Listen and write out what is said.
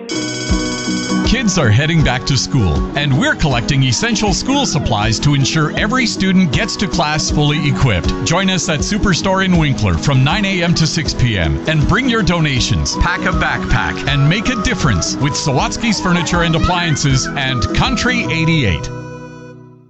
Kids are heading back to school, and we're collecting essential school supplies to ensure every student gets to class fully equipped. Join us at Superstore in Winkler from 9 a.m. to 6 p.m. and bring your donations. Pack a backpack and make a difference with Sawatsky's Furniture and Appliances and Country 88.